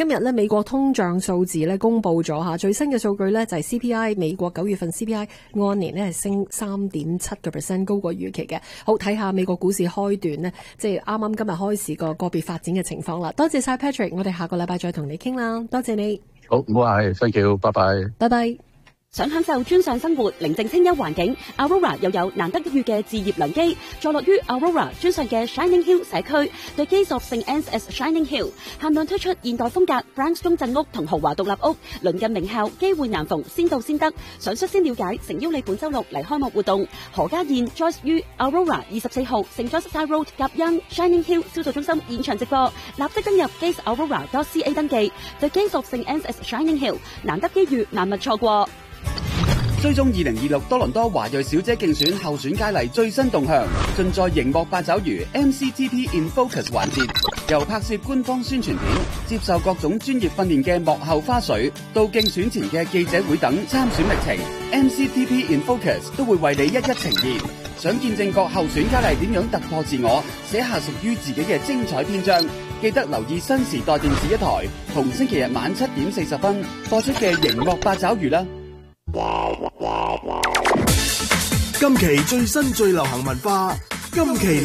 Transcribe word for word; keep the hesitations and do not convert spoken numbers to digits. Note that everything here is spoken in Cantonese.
今日咧美國通脹數字咧公布咗吓，最新嘅數據咧就係 C P I， 美國九月份 C P I 按年咧係升三點七個 percent， 高過預期嘅。好，睇下美國股市開段呢，即係啱啱今日開市個個別發展嘅情況啦。多謝晒 Patrick， 我哋下個禮拜再同你傾啦。多謝你。 好，唔好客氣 ，thank you，拜拜。 拜拜。 想享受專上生活、寧靜清幽環境 ，Aurora 又有難得一遇嘅置業良機，坐落於 Aurora 專上嘅 Shining Hill 社區 ，The Gates of Saint Anne's at Shining Hill， 限量推出現代風格 brownstone 鎮屋同豪華獨立屋，鄰近名校，機會難逢，先到先得。想率先了解，誠邀你本周六嚟開幕活動。何家燕 Joyce 於 Aurora 二十四號 Saint Joseph Road 夾恩 Shining Hill 銷售中心現場直播，立即登入 gatesaurora.ca 登記。The Gates of Saint Anne's at Shining Hill， 難得機遇，萬勿錯過。 追蹤二零二六多倫多華裔小姐競選候選佳麗最新動向，盡在熒幕八爪魚 M C T P in Focus 環節，由拍攝官方宣傳片、接受各種專業訓練嘅幕後花絮，到競選前嘅記者會等參選歷程 ，M C T P in Focus 都會為你一一呈現。想見證各候選佳麗點樣突破自我，寫下屬於自己嘅精彩篇章，記得留意新時代電視一台，同星期日晚七點四十分播出嘅熒幕八爪魚啦。 今期最新最流行文化，今期